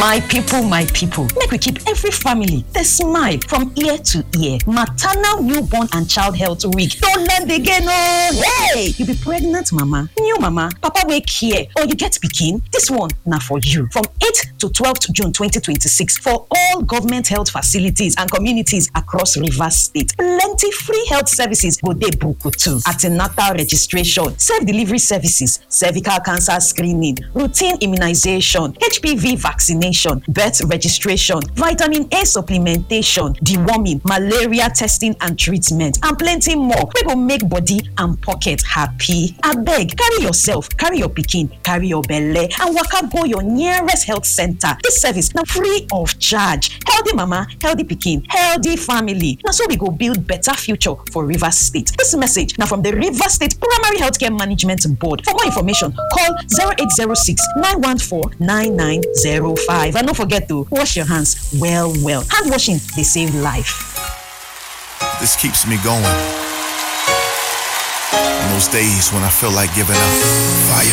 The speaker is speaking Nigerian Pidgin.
My people, make we keep every family dey smile from ear to ear. Maternal, newborn and child health week don land again oh! Hey! You be pregnant mama, new mama, papa wey care or you get pikin? This one na for you. From 8th to 12th June 2026 for all government health facilities and communities across Rivers State. Plenty free health services go dey boku too. Antenatal registration, self-delivery services, cervical cancer screening, routine immunization, HPV vaccination, birth registration, vitamin A supplementation, deworming, malaria testing and treatment, and plenty more wey go make body and pocket happy. Abeg, carry yourself, carry your pikin, carry your belle, and waka go your nearest health center. This service na free of charge. Healthy mama, healthy pikin, healthy family. Na so we go build better future for Rivers State. This message na from the Rivers State Primary Healthcare Management Board. For more information, call 0806 914 9905. And don't forget to wash your hands well. Hand washing, they save life. This keeps me going. On those days when I feel like giving up, fire